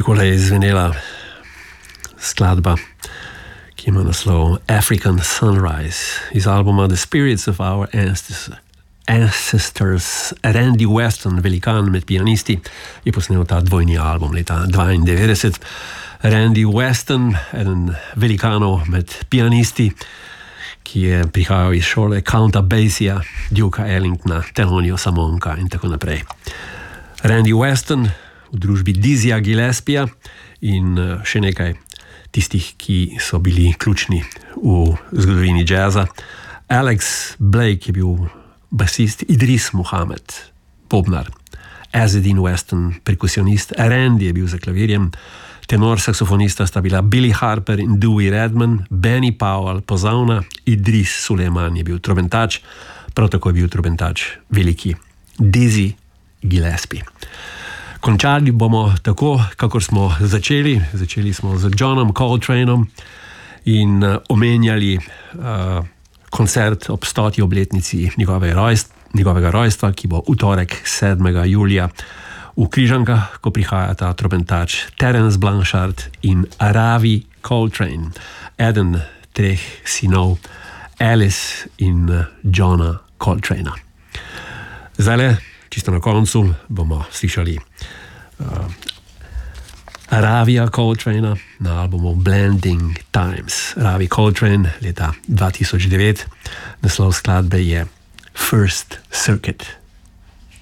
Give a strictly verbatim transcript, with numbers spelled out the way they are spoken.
Takole je izvenela skladba, ki ima naslov African Sunrise iz albuma The Spirits of Our Ancestors. Randy Weston, velikan med pianisti, je posnel ta dvojni album leta dvaindevetdeset. Randy Weston, eden velikanov med pianisti, ki je prihajal iz šole Counta Basija, Duka Ellingtona, Thelonious Monka in tako naprej. Randy Weston v družbi Dizzyja Gillespieja in še nekaj tistih, ki so bili ključni v zgodovini jazza. Alex Blake je bil basist, Idris Muhammad, bobnar, Azedine Weston, perkusionist, Randy je bil za klavirjem, tenor saksofonista sta bila Billy Harper in Dewey Redman, Benny Powell, pozavna, Idris Suleiman je bil trobentač, prav tako je bil trobentač veliki Dizzy Gillespie. Končali bomo tako, kakor smo začeli. Začeli smo z Johnom Coltraneom in uh, omenjali uh, koncert ob stoti obletnici njegove rojst, njegovega rojstva, ki bo v torek sedmega julija v Križankah, ko prihajata trobentač Terence Blanchard in Ravi Coltrane, eden treh sinov Alice in Johna Coltranea. Zdajle, čisto na koncu, bomo slišali uh, Ravija Coltranea na albumu Blending Times. Ravi Coltrane, leta dva tisoč devet, naslov skladbe je First Circuit.